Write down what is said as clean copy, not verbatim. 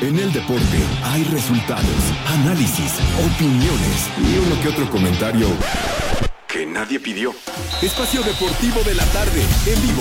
En el deporte hay resultados, análisis, opiniones y uno que otro comentario que nadie pidió. Espacio Deportivo de la Tarde, en vivo